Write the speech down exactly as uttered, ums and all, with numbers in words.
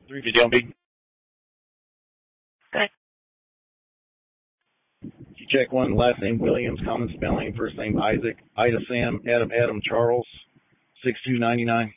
three fifty on B. Okay. You check one, last name Williams, common spelling, first name Isaac, Ida Sam, Adam Adam Charles, six two ninety nine.